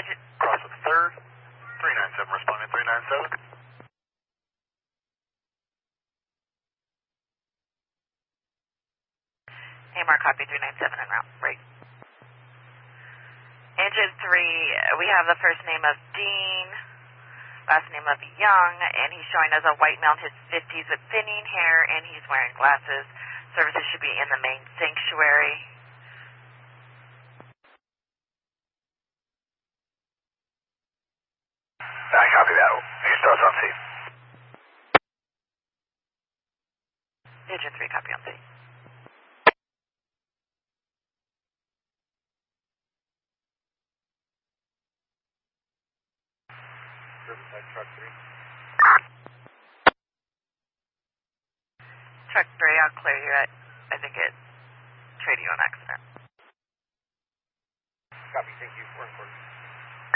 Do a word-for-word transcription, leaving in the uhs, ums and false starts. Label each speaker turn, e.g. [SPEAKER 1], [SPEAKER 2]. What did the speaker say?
[SPEAKER 1] Engine.
[SPEAKER 2] Cross with third. three nine seven, responding three nine seven.
[SPEAKER 1] A M R copy three nine seven en route. Right. Engine three, we have the first name of Dean, last name of Young, and he's showing as a white male in his fifties with thinning hair, and he's wearing glasses. Services should be in the main sanctuary.
[SPEAKER 2] I copy that. He starts on scene.
[SPEAKER 1] Engine three, copy on scene.
[SPEAKER 2] Riverside truck three.
[SPEAKER 1] Truck three, I'll clear you at, I think it traded you on accident.
[SPEAKER 2] Copy, thank you. We're in court.